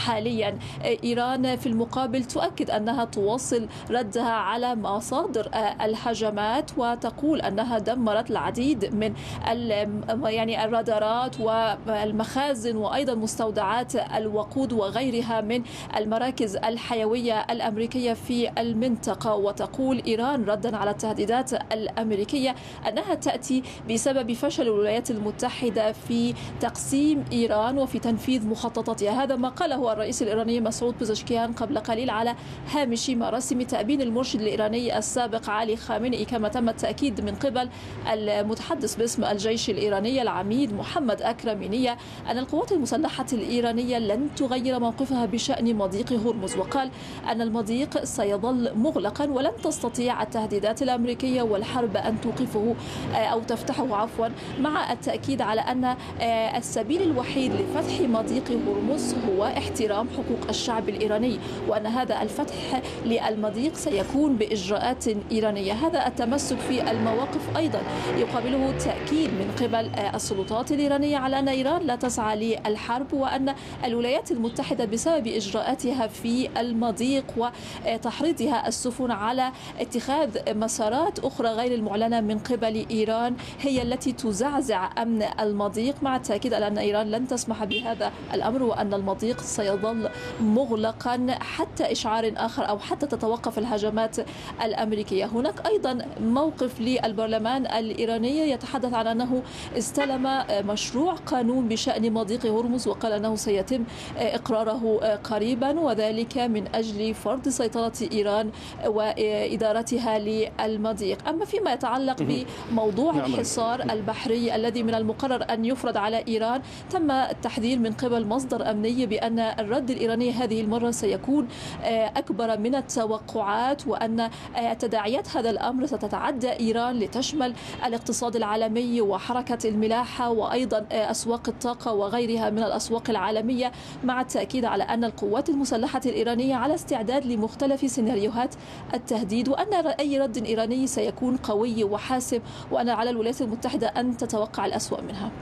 حاليا. إيران في المقابل تؤكد أنها تواصل ردها على مصادر الهجمات، وتقول أنها دمرت العديد من يعني الرادارات والمخازن وأيضا مستودعات الوقود وغيرها من المراكز الحيوية الأمريكية في المنطقة. وتقول إيران ردا على التهديدات الأمريكية أنها تأتي بسبب فشل الولايات المتحدة في تقسيم إيران وفي تنفيذ مخططاتها. هذا ما قاله الرئيس الإيراني مسعود بزشكيان قبل قليل على هامش مراسم تأبين المرشد الإيراني السابق علي خامنئي، كما تم التأكيد من قبل المتحدث باسم الجيش الإيراني العميد محمد أكرم نية أن القوات المسلحة الإيرانية لن تغير موقفها بشأن مضيق هرمز، وقال أن المضيق سيظل مغلقا ولن تستطيع التهديدات الأمريكية والحرب أن توقفه أو تفتحه عفوا، مع التأكيد على أن السبيل الوحيد لفتح مضيق هرمز هو احترام حقوق الشعب الإيراني، وأن هذا الفتح للمضيق سيكون بإجراءات إيرانية. هذا التمسك في المواقف أيضا يقابله تأكيد من قبل السلطات الإيرانية على أن إيران لا تسعى للحرب، وأن الولايات المتحدة بسبب إجراءاتها في المضيق وتحريضها السفن على اتخاذ مسارات أخرى غير المعلنة من قبل إيران هي التي تزعزع أمن المضيق، مع التأكيد على أن إيران لن تسمح بهذا الأمر، وأن المضيق سيظل مغلقا حتى إشعار آخر أو حتى تتوقف الهجمات الأمريكية. هناك أيضا موقف للبرلمان الإيراني يتحدث عن أنه استلم مشروع قانون بشأن مضيق هرمز، وقال أنه سيتم إقراره قريبا، وذلك من أجل فرض سيطرة إيران وإدارتها للمضيق. أما فيما يتعلق بموضوع الحصار البحري الذي من المقرر أن يفرض على إيران، تم التحذير من قبل مصدر أمني بأن الرد الإيراني هذه المرة سيكون أكبر من التوقعات، وأن تداعيات هذا الأمر ستتعدى إيران لتشمل الاقتصاد العالمي وحركة الملاحة وأيضا أسواق الطاقة وغيرها من الأسواق العالمية، مع التأكيد على أن القوات المسلحة الإيرانية على استعداد لمختلف سيناريوهات التهديد، وأن أي رد إيراني سيكون قوي وحاسم، وأن على الولايات المتحدة أن تتوقع الأسوأ منها.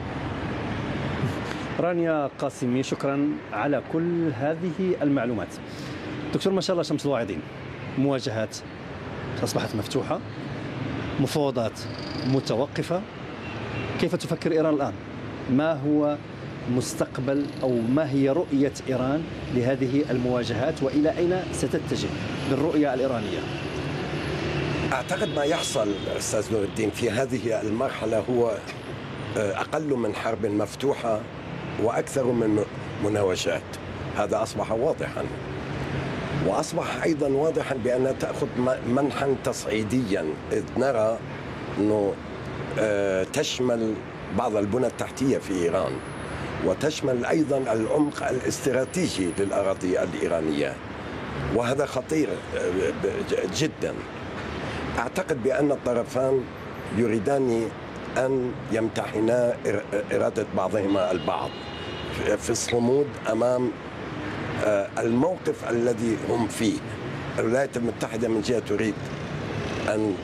رانيا قاسمي، شكرا على كل هذه المعلومات. دكتور ما شاء الله شمس الواعدين، مواجهات أصبحت مفتوحة، مفاوضات متوقفة، كيف تفكر إيران الآن؟ ما هو مستقبل أو ما هي رؤية إيران لهذه المواجهات وإلى أين ستتجه بالرؤية الإيرانية؟ أعتقد ما يحصل أستاذ نور الدين في هذه المرحلة هو أقل من حرب مفتوحة وأكثر من مناوشات. هذا أصبح واضحا، وأصبح أيضا واضحا بأنها تأخذ منحا تصعيديا، إذ نرى أنه تشمل بعض البنى التحتية في إيران، وتشمل أيضا العمق الاستراتيجي للأراضي الإيرانية، وهذا خطير جدا. أعتقد بأن الطرفان يريدان أن يمتحنا إرادة بعضهما البعض في الصمود أمام الموقف الذي هم فيه. الولايات المتحدة من جهة تريد أن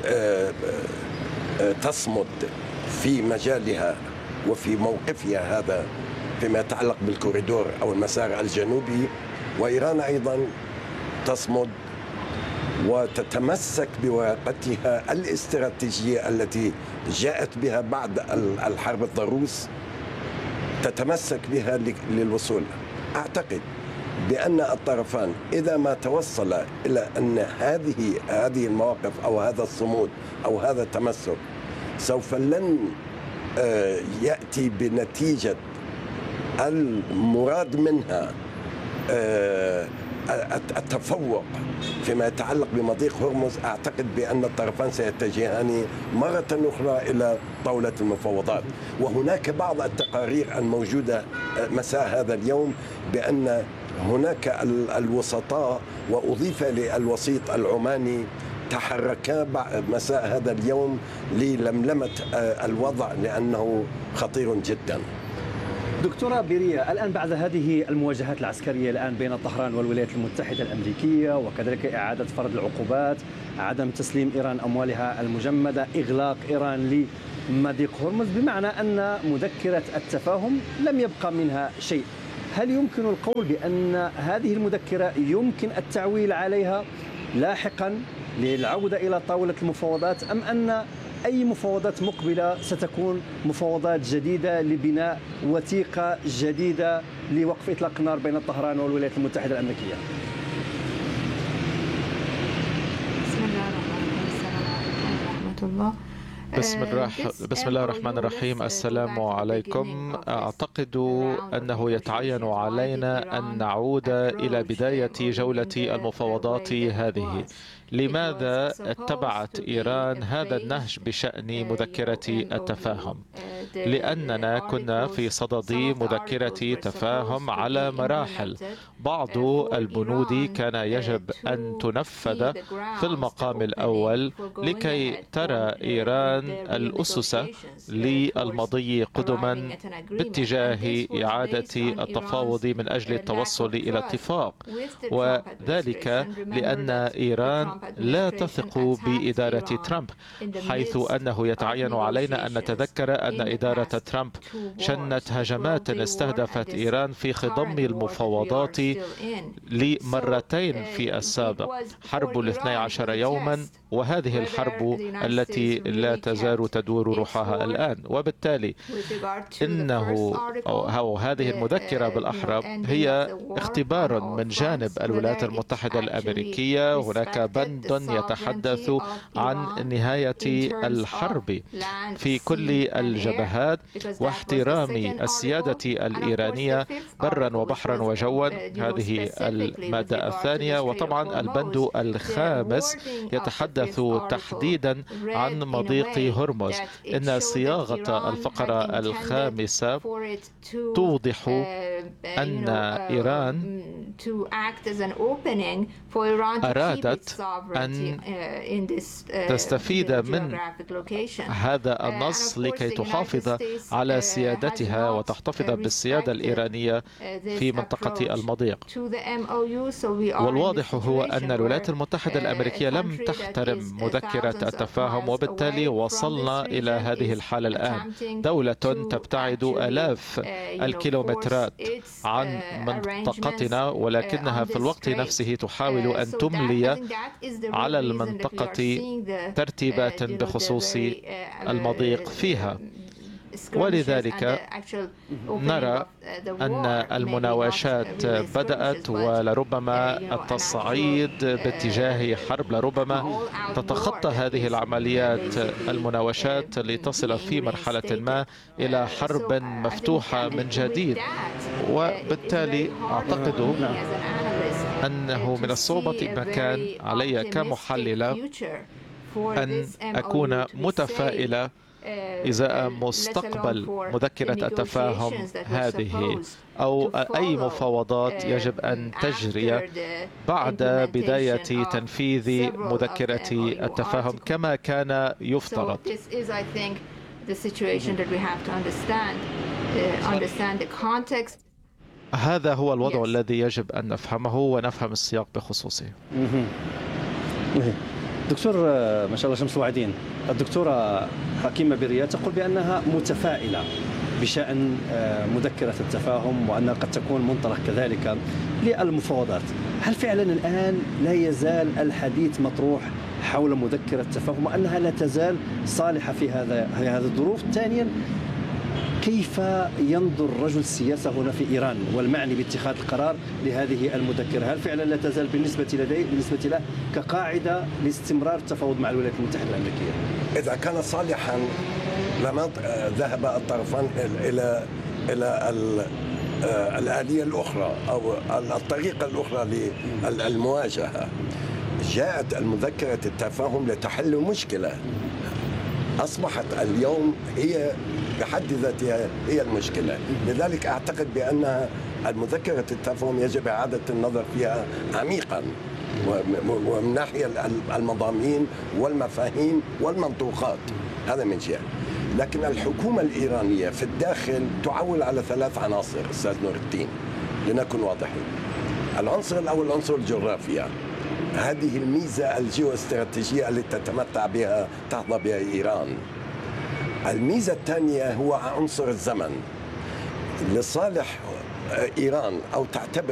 تصمد في مجالها وفي موقفها هذا فيما يتعلق بالكوريدور أو المسار الجنوبي، وإيران أيضا تصمد وتتمسك بورقتها الاستراتيجية التي جاءت بها بعد الحرب الضروس، تتمسك بها للوصول. أعتقد بأن الطرفان إذا ما توصل إلى أن هذه المواقف أو هذا الصمود أو هذا التمسك سوف لن يأتي بنتيجة المراد منها التفوق فيما يتعلق بمضيق هرمز، أعتقد بأن الطرفان سيتجهان مرة أخرى إلى طاولة المفاوضات. وهناك بعض التقارير الموجودة مساء هذا اليوم بأن هناك الوسطاء وأضيف للوسيط العماني تحركا مساء هذا اليوم للملمة الوضع لأنه خطير جدا. دكتورة بيرية، الآن بعد هذه المواجهات العسكرية الآن بين طهران والولايات المتحدة الأمريكية، وكذلك إعادة فرض العقوبات، عدم تسليم إيران أموالها المجمدة، إغلاق إيران لمضيق هرمز، بمعنى أن مذكرة التفاهم لم يبقى منها شيء. هل يمكن القول بأن هذه المذكرة يمكن التعويل عليها لاحقا للعودة إلى طاولة المفاوضات، أم أن أي مفاوضات مقبلة ستكون مفاوضات جديدة لبناء وثيقة جديدة لوقف إطلاق النار بين طهران والولايات المتحدة الأمريكية؟ بسم الله الرحمن الرحيم. السلام عليكم. أعتقد أنه يتعين علينا أن نعود إلى بداية جولة المفاوضات هذه. لماذا اتبعت إيران هذا النهج بشأن مذكرة التفاهم؟ لأننا كنا في صدد مذكرة تفاهم على مراحل. بعض البنود كان يجب أن تنفذ في المقام الأول لكي ترى إيران الأسس للمضي قدما باتجاه إعادة التفاوض من أجل التوصل إلى اتفاق، وذلك لأن إيران لا تثق بإدارة ترامب، حيث أنه يتعين علينا أن نتذكر أن إدارة ترامب شنت هجمات استهدفت إيران في خضم المفاوضات لمرتين في السابق، حرب 12 يوما، وهذه الحرب التي لا تزال تدور روحها الآن. وبالتالي هذه المذكرة بالأحرى هي اختبار من جانب الولايات المتحدة الأمريكية. هناك بند يتحدث عن نهاية الحرب في كل الجبهات واحترام السيادة الإيرانية برا وبحرا وجوا، هذه المادة الثانية. وطبعا البند الخامس يتحدث تحديدا عن مضيق هرمز. إن صياغة الفقرة الخامسة توضح أن إيران أرادت أن تستفيد من هذا النص لكي تحافظ على سيادتها وتحتفظ بالسيادة الإيرانية في منطقة المضيق. والواضح هو أن الولايات المتحدة الأمريكية لم تحترم مذكرة التفاهم، وبالتالي وصلنا إلى هذه الحالة الآن. دولة تبتعد آلاف الكيلومترات عن منطقتنا، ولكنها في الوقت نفسه تحاول أن تملي على المنطقة ترتيبات بخصوص المضيق فيها. ولذلك نرى أن المناوشات بدأت، ولربما التصعيد باتجاه حرب لربما تتخطى هذه العمليات المناوشات لتصل في مرحلة ما إلى حرب مفتوحة من جديد. وبالتالي أعتقد أنه من الصعوبة مكان علي كمحللة أن أكون متفائلة إزاء مستقبل مذكرة التفاهم هذه أو أي مفاوضات يجب أن تجري بعد بداية تنفيذ مذكرة التفاهم كما كان يفترض. هذا هو الوضع الذي يجب أن نفهمه ونفهم السياق بخصوصه. دكتور ما شاء الله شمس الواعدين، الدكتورة حكيمة بريات تقول بأنها متفائلة بشأن مذكرة التفاهم وأنها قد تكون منطلق كذلك للمفاوضات. هل فعلا الآن لا يزال الحديث مطروح حول مذكرة التفاهم وأنها لا تزال صالحة في هذه الظروف؟ ثانيا، كيف ينظر رجل السياسة هنا في إيران والمعني باتخاذ القرار لهذه المذكرة؟ هل فعلا لا تزال بالنسبة له كقاعدة لاستمرار التفاوض مع الولايات المتحدة الأمريكية؟ إذا كان صالحا لما ذهب الطرفان إلى الآلية الأخرى أو الطريقة الأخرى للمواجهة. جاءت المذكرة التفاهم لتحل مشكلة أصبحت اليوم هي بحد ذاتها هي المشكلة. لذلك أعتقد بأن المذكرة التفاهم يجب إعادة النظر فيها عميقا ومن ناحية المضامين والمفاهيم والمنطوقات. هذا من جهة. لكن الحكومة الإيرانية في الداخل تعول على 3 عناصر أستاذ نور الدين لنكن واضحين. العنصر الأول عنصر الجغرافيا، هذه الميزة الجيوستراتيجية التي تحظى بها إيران. الميزة الثانية هو عنصر الزمن. لصالح إيران أو تعتبر